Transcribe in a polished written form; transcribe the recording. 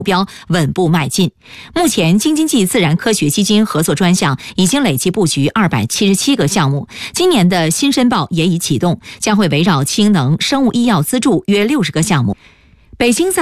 标稳步迈进。目前京津冀自然科学基金合作专项已经累计布局277个项目，今年的新申报也已启动，将会围绕氢能、生物医药资助约60个项目。北京在